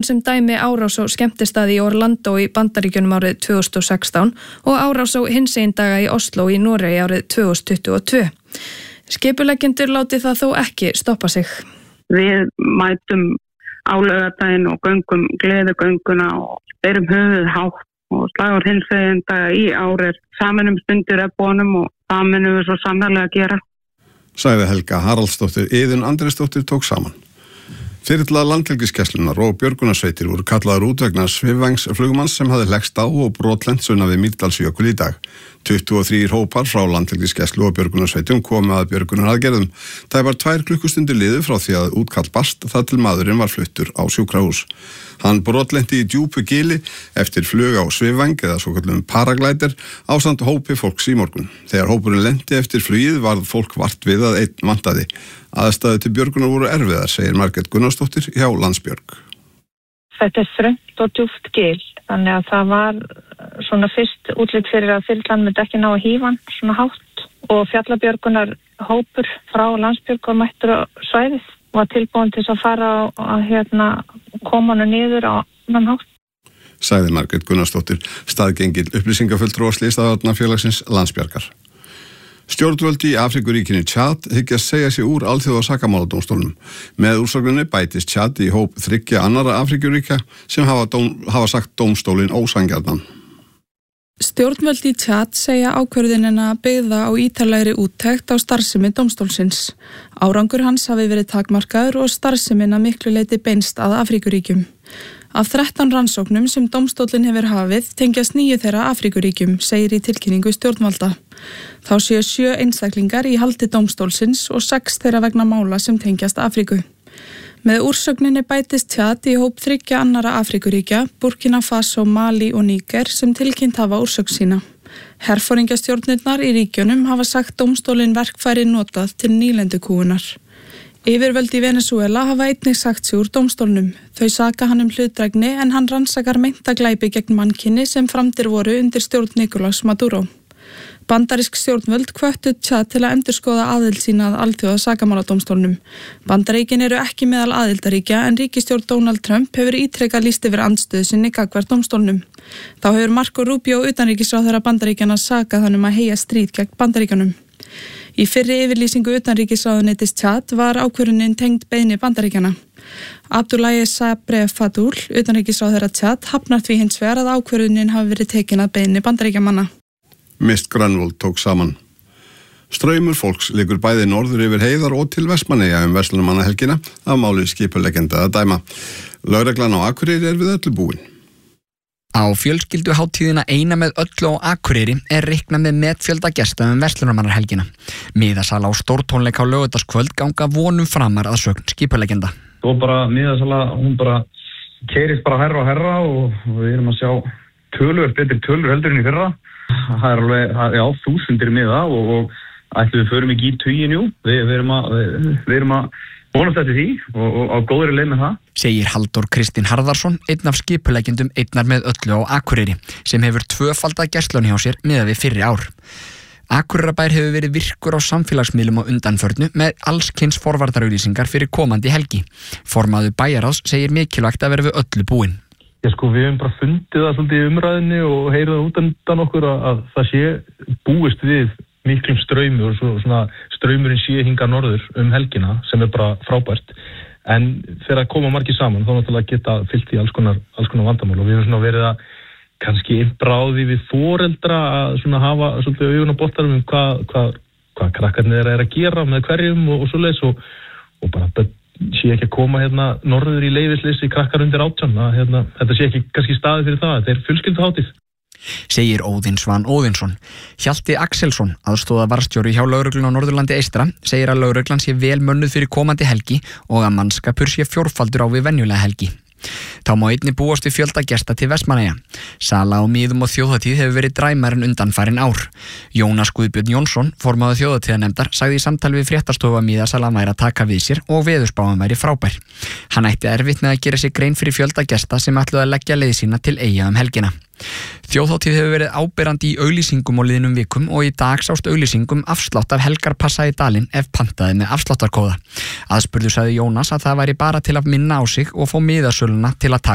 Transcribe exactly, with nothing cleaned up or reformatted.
sem dæmi árás á skemmtistaði í Orlando í Bandaríkjunum árið tvö þúsund og sextán og árás á hinsegin daga í Oslo í Noregi árið tvö þúsund tuttugu og tvö. Skipuleggjendur láti það þó ekki stoppa sig. Við mætum á laugardaginn og göngum gleðigönguna og berum höfuð hátt og slagur hinsegin daga í ár er saman um stundir að bonum og það munum við svo sannarlega að gera. Sagði Helga Haraldsdóttir. Iðunn Andrésdóttir tók saman. Þyrla Landhelgisgæslunnar og björgunarsveitir voru kallaðar út vegna svifvængsflugmanns sem hafði leggst á og brotlent sunnan við Mýrdalsjökul í dag. tuttugu og þrír hópar frá Landhelgisgæslu og björgunarsveitum komu að björgunaraðgerðum. Það var tvær klukkustundir liðu frá því að útkall barst þar til maðurinn var fluttur á sjúkrahús. Hann brotlenti í djúpu gili eftir flug á svifvæng eða svokallum paraglæter ásamt hópi fólks í morgun. Þegar hópurinn lenti eftir flugið varð fólk vart við að einn vantaði. Aðstæður til björgunar voru erfiðar, segir Margrét Gunnarsdóttir hjá Landsbjörg. Þetta er þröngt og djúpt gil, þannig að það var svona fyrst útlit fyrir að þyrlan myndi ekki ná að hífa hann svona hátt og fjallabjörgunar hópur frá Landsbjörg var mættur á svæðið og var tilbúin til að fara að hérna, koma hann niður á annan hátt. Sagði Margrét Gunnarsdóttir, staðgengil upplýsingafulltrúa Slysavarnafélagsins Landsbjargar. Stjórnvöld í Afríkuríkinu Tchad hyggjast segja sig úr alþjóða sakamáladómstólnum. Með úrsögninni bætist Tchad í hóp þriggja annarra Afríkuríkja sem hafa, dóm, hafa sagt dómstólinn ósanngjarnan. Stjórnvöld í Tchad segja ákvörðunina byggða á ítarlegri úttekt á starfsemi dómstólsins. Árangur hans hafi verið takmarkaður og starfsemina miklu leyti beinst að Afríkuríkjum. Af þrettán rannsóknum sem dómstólinn hefur hafið tengjast níu þeirra Afríkuríkjum, segir í tilkynningu stjórnvalda. Þá séu sjö einstaklingar í haldi dómstólsins og sex þeirra vegna mála sem tengjast Afríku. Með úrsögninni bætist Tchad í hóp þriggja annara Afríkuríkja, Burkina Faso, Mali og Níger sem tilkynnt hafa úrsögn sína. Herforingjastjórnirnar í ríkjunum hafa sagt dómstólinn verkfæri notað til nýlendukúunar. Yfirvöld í Venezuela hafa einnig sagt sig úr dómstólnum. Þau saka hann um hlutdrægni en hann rannsakar meinta glæpi gegn mannkyni sem framdir voru undir stjórn Nicolás Maduro. Bandarísk stjórnvöld hvöttu Tchad til að endurskoða aðild sína að alþjóða sakamáladómstólnum. Bandaríkin eru ekki meðal aðildaríkja en ríkisstjórn Donald Trump hefur ítrekað lýst yfir andstöðu sinni gagnvart dómstólnum. Þá hefur Marco Rubio utanríkisráðherra Bandaríkjanna sakað hann um að heyja stríð gegn Bandaríkjanum. Í fyrri yfirlýsingu utanríkisráðuneytis Tchad var ákvörðunin tengd beiðni Bandaríkjanna. Abdoulaye Sabre Fadoul, utanríkisráðherra Tchad, hafnar því hins vegar að ákvörðunin hafi verið tekin að beiðni Bandaríkjamanna. Mist Granvold tók saman. Straumur fólks liggur bæði norður yfir heiðar og til Vestmannaeyja um verslunarmannahelgina af máli skipuleggjenda að dæma. Lögreglan á Akureyri er við öllu búin. Á fjölskylduhátíðina eina með öllu á Akureyri er reiknað með metfjölda gesta um verslunarmannahelgina. Miðasala á stórtónleika á laugardagskvöld ganga vonum framar að sögn skipuleggjenda. Svo bara miðasala, hún bara keyrist bara herra og herra og við erum að sjá tölur, betri tölur heldur en í fyrra. Það er alveg, já, þúsundir miða og, og ætlu við förum ekki í tugin, jú. Við, við erum að, við, við erum að vonast eftir því og, og á góðri leið með það. Segir Halldór Kristinn Harðarsson, einn af skipuleggjendum einnar með öllu á Akureyri, sem hefur tvöfaldað gæslun hjá sér miðað við fyrri ár. Akureyrarbær hefur verið virkur á samfélagsmiðlum á undanförnu með allskyns forvarnarauglýsingar fyrir komandi helgi. Formaður bæjarráðs segir mikilvægt að vera við öllu búin. Já, sko, við hefum bara fundið það svolítið í umræðinni og heyrið það út undan okkur að, að það sé búist við miklum straumur og svo, svona straumurinn sé hinga norður um helgina sem er bara frábært. En þegar að koma margir saman þá náttúrulega geta fyllt í alls konar, alls konar vandamál og við hefum svona verið að kannski bráði við foreldra að svona hafa svolítið augun á boltanum um hvað, hvað, hvað krakkarnir er að gera með hverjum og, og svoleiðis og, og bara þetta sé ekki að koma hérna norður í leyfisleysi krakkar undir átján, að hérna, þetta sé ekki kannski staði fyrir það, þetta er fjölskylduhátíð. Segir Óðinn Svan Óðinsson. Hjalti Axelsson, aðstoðarvarðstjóri hjá lögreglunni á Norðurlandi eystra, segir að lögreglan sé vel mönnuð fyrir komandi helgi og að mannskapur sé fjórfaldur á við venjulega helgi. Þá má einnig búast við fjölda gesta til Vestmannaeyja. Sala á miðum og þjóðhátíð hefur verið dræmar en undanfarin ár. Jónas Guðbjörn Jónsson, formaður þjóðhátíðarnefndar, sagði í samtali við fréttastofu að miðasalan væri að taka við sér og veðurspáin væri frábær. Hann ætti erfitt með að gera sig grein fyrir fjölda gesta sem ætluðu að leggja leið sína til Eyja um helgina. Þjóðhátíð hefur verið áberandi í auglýsingum á liðnum vikum og í dag sást auglýsingum afslátt af helgarpassa í dalinn ef pantaði með afsláttarkóða. Aðspurður sagði Jónas að það væri bara til að minna á sig og fá miðasöluna til að taka